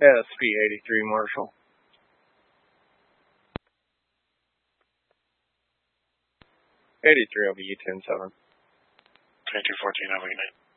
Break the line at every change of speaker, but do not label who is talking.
SP83 Marshall. 83 will be U-10-7.
2214, have a good night.